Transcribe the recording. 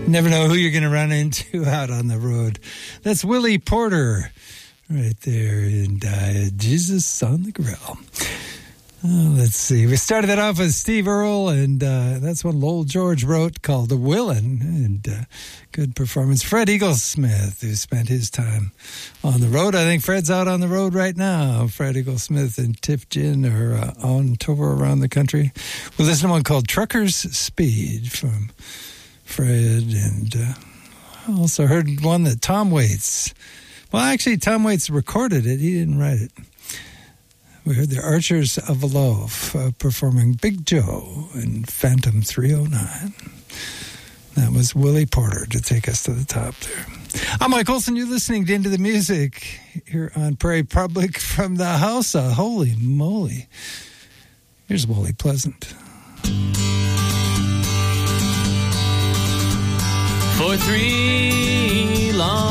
Never know who you're going to run into out on the road. That's Willie Porter right there, and Jesus on the Grill. Let's see. We started that off with Steve Earle, and that's what Lowell George wrote called The Willin', and good performance. Fred Eaglesmith, who spent his time on the road. I think Fred's out on the road right now. Fred Eaglesmith and Tiff Ginn are on tour around the country. We'll listen to one called Trucker's Speed from Fred, and I also heard one that Tom Waits. Well, actually, Tom Waits recorded it. He didn't write it. We heard the Archers of a Loaf performing Big Joe and Phantom 309. That was Willie Porter to take us to the top there. I'm Mike Olson. You're listening to Into the Music here on Prairie Public from the house. Holy moly. Here's Wally Pleasant. For 3 long